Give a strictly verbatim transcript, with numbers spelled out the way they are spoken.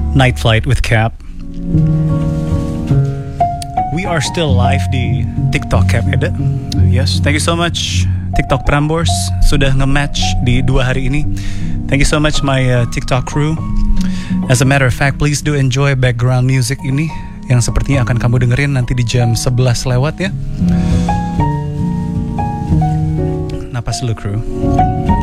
Night Flight with Cap. We are still live di TikTok Cap Eda. Yes, thank you so much TikTok Prambors sudah nge-match di dua hari ini. Thank you so much my uh, TikTok crew. As a matter of fact, please do enjoy background music ini yang sepertinya akan kamu dengerin nanti di jam sebelas lewat ya. Napas dulu crew.